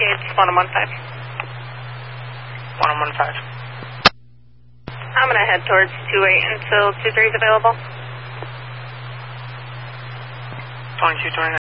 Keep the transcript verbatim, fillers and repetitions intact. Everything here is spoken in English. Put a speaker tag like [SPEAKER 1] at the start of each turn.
[SPEAKER 1] It's one one five.
[SPEAKER 2] one one five.
[SPEAKER 1] I'm going to head towards two eight until two three is available.
[SPEAKER 2] twenty-two twenty-nine.